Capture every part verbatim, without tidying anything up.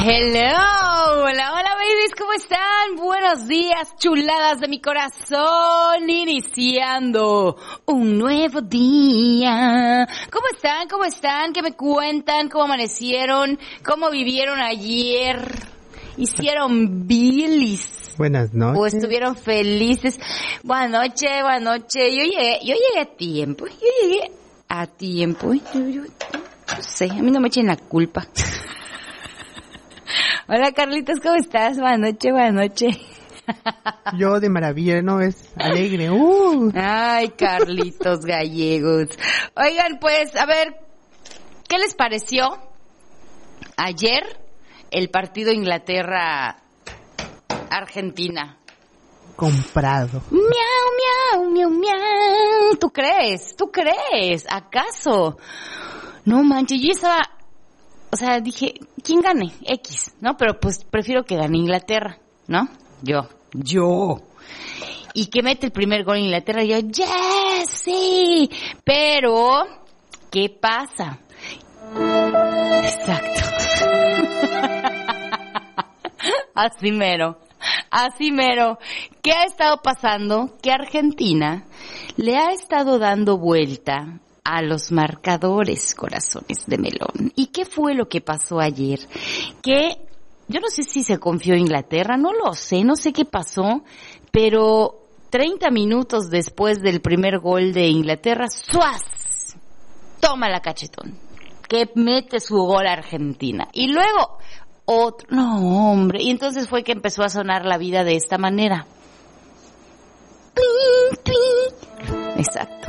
Hello, hola, hola babies, ¿cómo están? Buenos días, chuladas de mi corazón, iniciando un nuevo día. ¿Cómo están? ¿Cómo están? ¿Qué me cuentan? ¿Cómo amanecieron? ¿Cómo vivieron ayer? ¿Hicieron bilis? Buenas noches. ¿O estuvieron felices? Buenas noches, buenas noches. Yo llegué, yo llegué a tiempo, yo llegué a tiempo. Yo, yo, no sé, a mí no me echen la culpa. Hola Carlitos, ¿cómo estás? Buenas noches, buenas noches. Yo de maravilla, ¿no? Es alegre. Uh. Ay, Carlitos gallegos. Oigan, pues, a ver, ¿qué les pareció ayer el partido Inglaterra-Argentina? Comprado. Miau, miau, miau, miau. ¿Tú crees? ¿Tú crees? ¿Acaso? No manches, yo estaba... O sea, dije, ¿quién gane? X, ¿no? Pero pues prefiero que gane Inglaterra, ¿no? Yo. Yo. Y que mete el primer gol en Inglaterra, y yo, yes, sí. Pero, ¿qué pasa? Exacto. Así mero. Así mero. ¿Qué ha estado pasando? Que Argentina le ha estado dando vuelta a los marcadores, corazones de melón. ¿Y qué fue lo que pasó ayer? Que yo no sé si se confió Inglaterra, no lo sé, no sé qué pasó, pero treinta minutos después del primer gol de Inglaterra, ¡suaz! Toma la cachetón, que mete su gol a Argentina. Y luego, otro, no hombre, y entonces fue que empezó a sonar la vida de esta manera. ¡Ping, ping! Exacto.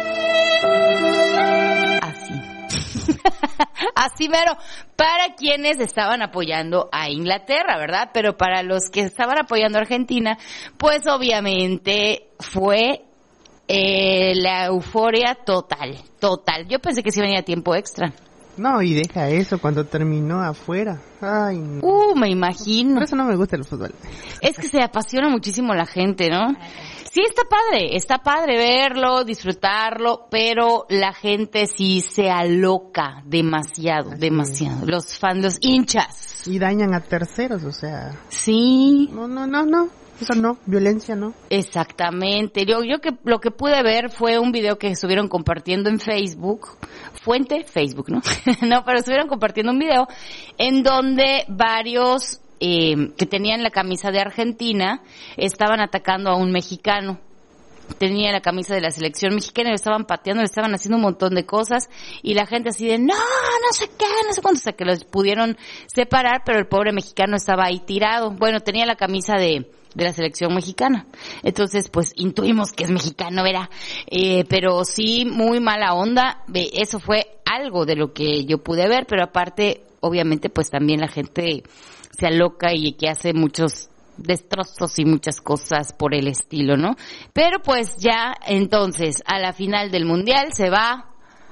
Así. Así mero, para quienes estaban apoyando a Inglaterra, ¿verdad? Pero para los que estaban apoyando a Argentina, pues obviamente fue eh, la euforia total, total. Yo pensé que sí venía tiempo extra. No, y deja eso, cuando terminó afuera. Ay, no. Uh, me imagino. Por eso no me gusta el fútbol. Es que se apasiona muchísimo la gente, ¿no? Sí, está padre, está padre verlo, disfrutarlo, pero la gente sí se aloca demasiado, Así demasiado. Es. Los fans, los hinchas. Y dañan a terceros, o sea. Sí. No, no, no, no. Eso no, violencia no. Exactamente. Yo, yo que lo que pude ver fue un video que estuvieron compartiendo en Facebook. Fuente, Facebook, ¿no? No, pero estuvieron compartiendo un video en donde varios eh, que tenían la camisa de Argentina estaban atacando a un mexicano. Tenía la camisa de la selección mexicana y lo estaban pateando, le estaban haciendo un montón de cosas y la gente así de no, no sé qué, no sé cuánto, hasta que los pudieron separar, pero el pobre mexicano estaba ahí tirado. Bueno, tenía la camisa de de la selección mexicana. Entonces, pues, intuimos que es mexicano, ¿verdad? Eh, pero sí, muy mala onda. Eso fue algo de lo que yo pude ver, pero aparte, obviamente, pues también la gente se aloca y que hace muchos destrozos y muchas cosas por el estilo, ¿no? Pero pues ya, entonces, a la final del Mundial se va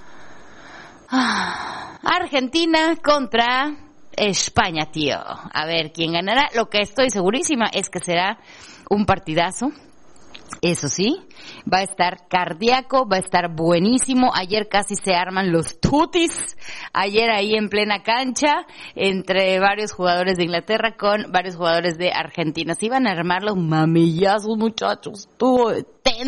ah, Argentina contra España, tío. A ver quién ganará. Lo que estoy segurísima es que será un partidazo. Eso sí, va a estar cardíaco, va a estar buenísimo. Ayer casi se arman los tutis. Ayer ahí en plena cancha, entre varios jugadores de Inglaterra con varios jugadores de Argentina. Se iban a armar los mamillazos, muchachos. Estuvo